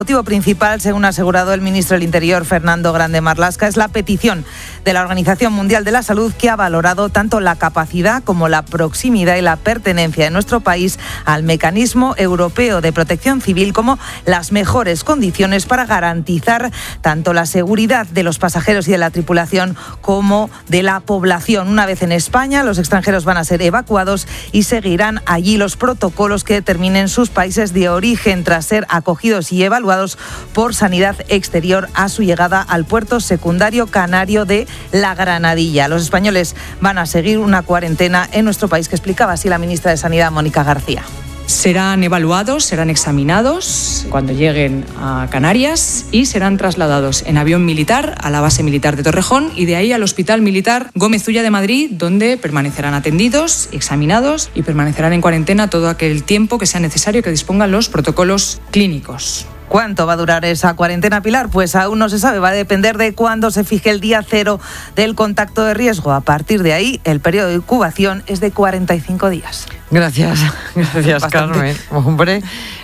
motivo principal, según ha asegurado el ministro del Interior, Fernando Grande Marlaska, es la petición de la Organización Mundial de la Salud, que ha valorado tanto la capacidad como la proximidad y la pertenencia de nuestro país al mecanismo europeo de protección civil como las mejores condiciones para garantizar tanto la seguridad de los pasajeros y de la tripulación como de la población. Una vez en España, los extranjeros van a ser evacuados y seguirán allí los protocolos que determinen sus países de origen tras ser acogidos y evaluados por Sanidad Exterior a su llegada al puerto secundario canario de La Granadilla. Los españoles van a seguir una cuarentena en nuestro país, que explicaba así la ministra de Sanidad, Mónica García. Serán evaluados, serán examinados cuando lleguen a Canarias y serán trasladados en avión militar a la base militar de Torrejón y de ahí al Hospital Militar Gómez Ulla de Madrid, donde permanecerán atendidos, examinados y permanecerán en cuarentena todo aquel tiempo que sea necesario, que dispongan los protocolos clínicos. ¿Cuánto va a durar esa cuarentena, Pilar? Pues aún no se sabe, va a depender de cuándo se fije el día cero del contacto de riesgo. A partir de ahí, el periodo de incubación es de 45 días. Gracias Carmen. Hombre,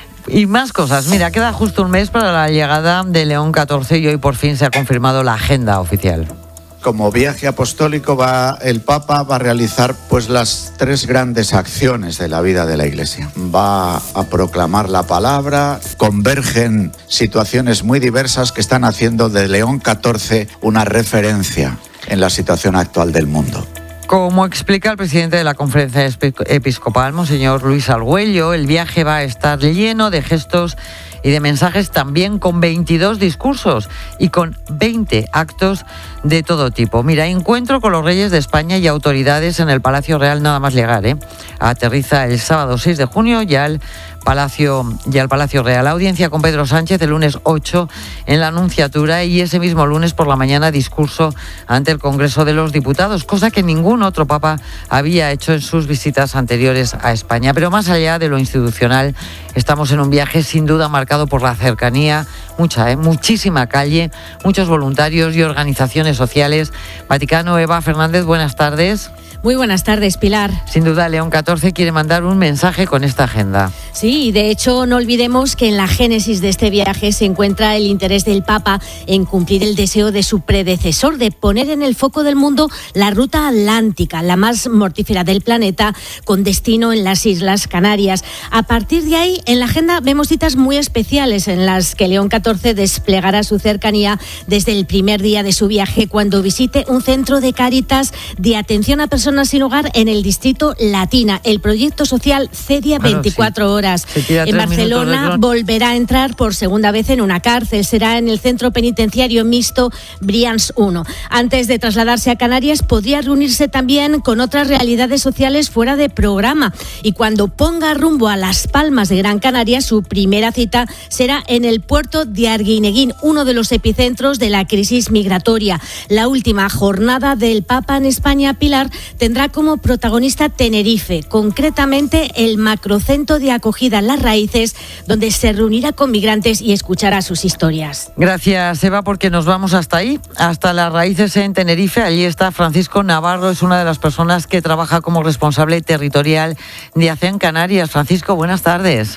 y más cosas. Mira, queda justo un mes para la llegada de León XIV y hoy por fin se ha confirmado la agenda oficial. Como viaje apostólico el Papa va a realizar pues las tres grandes acciones de la vida de la Iglesia. Va a proclamar la palabra, convergen situaciones muy diversas que están haciendo de León XIV una referencia en la situación actual del mundo. Como explica el presidente de la Conferencia Episcopal, Monseñor Luis Argüello, el viaje va a estar lleno de gestos y de mensajes, también con 22 discursos y con 20 actos de todo tipo. Mira, encuentro con los reyes de España y autoridades en el Palacio Real nada más llegar. Aterriza el sábado 6 de junio ya al Palacio Real. Audiencia con Pedro Sánchez el lunes 8 en la Nunciatura y ese mismo lunes por la mañana discurso ante el Congreso de los Diputados, cosa que ningún otro papa había hecho en sus visitas anteriores a España. Pero más allá de lo institucional, estamos en un viaje sin duda marcado por la cercanía, muchísima calle, muchos voluntarios y organizaciones sociales. Vaticano, Eva Fernández, buenas tardes. Muy buenas tardes, Pilar. Sin duda, León XIV quiere mandar un mensaje con esta agenda. Sí, de hecho, no olvidemos que en la génesis de este viaje se encuentra el interés del Papa en cumplir el deseo de su predecesor de poner en el foco del mundo la ruta atlántica, la más mortífera del planeta, con destino en las Islas Canarias. A partir de ahí, en la agenda vemos citas muy especiales en las que León XIV desplegará su cercanía desde el primer día de su viaje, cuando visite un centro de Cáritas de atención a personas sin hogar en el distrito Latina, el proyecto social Cedia 24 horas. En Barcelona volverá a entrar por segunda vez en una cárcel, será en el centro penitenciario mixto Brians 1. Antes de trasladarse a Canarias, podría reunirse también con otras realidades sociales fuera de programa, y cuando ponga rumbo a Las Palmas de Gran Canaria, su primera cita será en el puerto de Arguineguín, uno de los epicentros de la crisis migratoria. La última jornada del Papa en España, Pilar, tendrá como protagonista Tenerife, concretamente el macrocentro de acogida Las Raíces, donde se reunirá con migrantes y escuchará sus historias. Gracias, Eva, porque nos vamos hasta ahí, hasta Las Raíces en Tenerife. Allí está Francisco Navarro, es una de las personas que trabaja como responsable territorial de ACEN Canarias. Francisco, buenas tardes.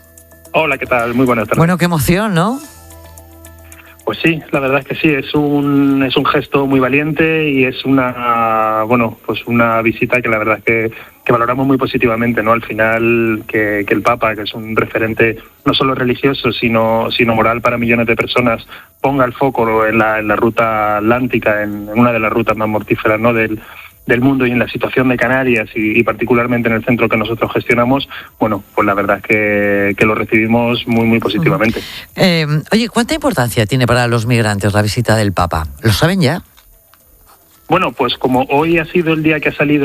Hola, ¿qué tal? Muy buenas tardes. Bueno, qué emoción, ¿no? Pues sí, la verdad es que sí, es un gesto muy valiente y es una visita que la verdad es que valoramos muy positivamente, ¿no? Al final que el Papa, que es un referente no solo religioso, sino moral para millones de personas, ponga el foco en la ruta atlántica, en una de las rutas más mortíferas, ¿no?, del mundo, y en la situación de Canarias y particularmente en el centro que nosotros gestionamos, bueno, pues la verdad es que lo recibimos muy, muy positivamente. Oye, ¿cuánta importancia tiene para los migrantes la visita del Papa? ¿Lo saben ya? Bueno, pues como hoy ha sido el día que ha salido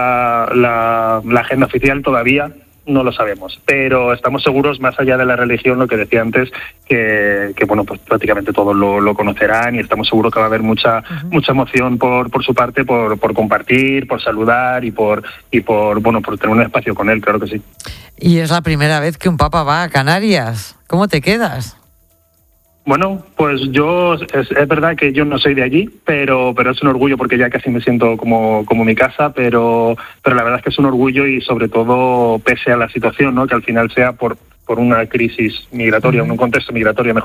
la agenda oficial, todavía no lo sabemos, pero estamos seguros, más allá de la religión, lo que decía antes, que bueno, pues prácticamente todos lo conocerán, y estamos seguros que va a haber mucha emoción por su parte, por compartir, por saludar y por tener un espacio con él, claro que sí. Y es la primera vez que un papa va a Canarias. ¿Cómo te quedas? Bueno, pues es verdad que yo no soy de allí, pero es un orgullo, porque ya casi me siento como mi casa, pero la verdad es que es un orgullo, y sobre todo pese a la situación, ¿no?, que al final sea por una crisis migratoria, un contexto migratorio,